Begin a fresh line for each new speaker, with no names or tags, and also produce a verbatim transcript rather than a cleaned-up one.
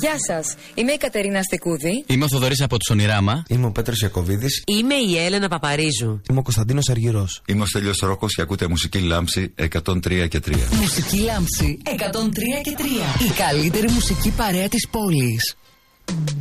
Γεια σας, είμαι η Κατερίνα Στικούδη.
Είμαι ο Θοδωρής από τους Ονειράμα.
Είμαι ο Πέτρος Ιακωβίδης.
Είμαι η Έλενα Παπαρίζου.
Είμαι ο Κωνσταντίνος Αργυρός.
Είμαι ο Στέλιος Ρόκος και ακούτε Μουσική Λάμψη εκατόν τρία και τρία.
Μουσική Λάμψη εκατόν τρία και τρία. Η καλύτερη μουσική παρέα της πόλης.